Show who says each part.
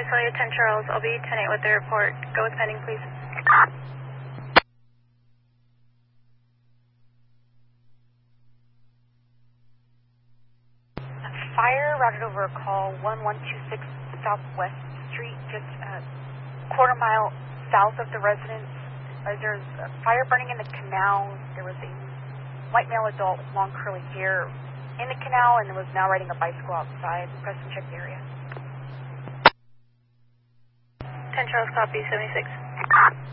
Speaker 1: Visalia 10 Charles. I'll be 10-8 with the report. Go with pending, please.
Speaker 2: Fire routed over a call 1126 Southwest Street, just a quarter mile south of the residence. There's a fire burning in the canal. There was a white male adult with long curly hair in the canal and was now riding a bicycle outside. Preston, check the area.
Speaker 1: 10 Charles, copy 76.